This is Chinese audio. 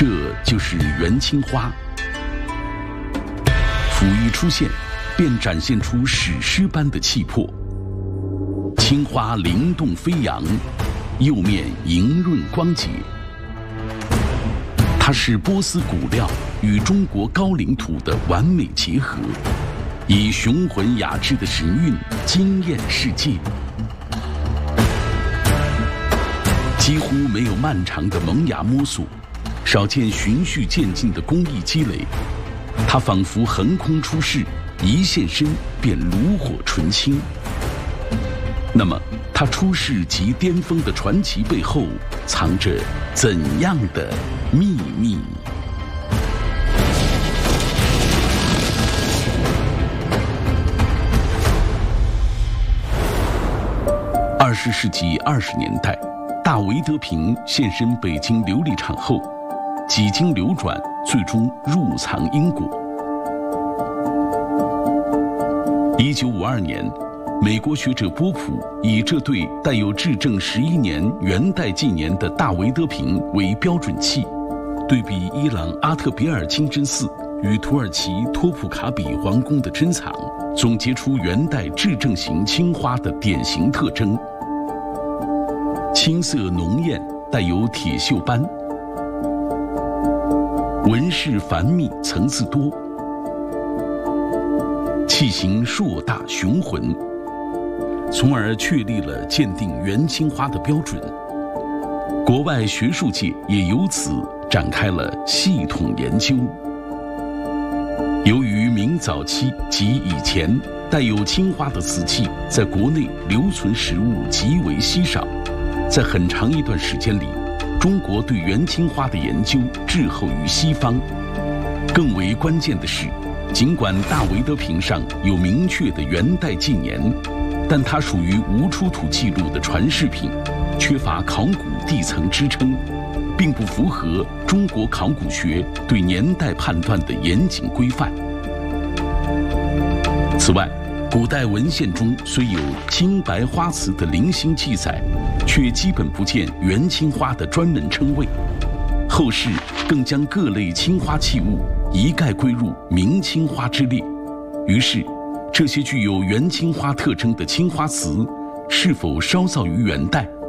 这就是元青花。甫一出现，便展现出史诗般的气魄。青花灵动飞扬，釉面莹润光洁。它是波斯骨料与中国高岭土的完美结合，以雄浑雅致的神韵惊艳世界。几乎没有漫长的萌芽摸索，少见循序渐进的工艺积累。它仿佛横空出世，一现身便炉火纯青。那么，它出世即巅峰的传奇背后，藏着怎样的秘密？20世纪20年代，大维德瓶现身北京琉璃厂后，几经流转，最终入藏英国。1952年，美国学者波普以这对带有至正11年元代纪年的大维德瓶为标准器，对比伊朗阿特别尔清真寺与土耳其托普卡比皇宫的珍藏，总结出元代至正型青花的典型特征：青色浓艳，带有铁锈斑，纹饰繁密，层次多，器型硕大雄浑，从而确立了鉴定元青花的标准。国外学术界也由此展开了系统研究。由于明早期及以前带有青花的瓷器在国内留存实物极为稀少，在很长一段时间里，中国对元青花的研究滞后于西方。更为关键的是，尽管大维德瓶上有明确的元代纪年，但它属于无出土记录的传世品，缺乏考古地层支撑，并不符合中国考古学对年代判断的严谨规范。此外，古代文献中虽有青白花瓷的零星记载，却基本不见元青花的专门称谓。后世更将各类青花器物一概归入明青花之列。于是，这些具有元青花特征的青花瓷，是否烧造于元代，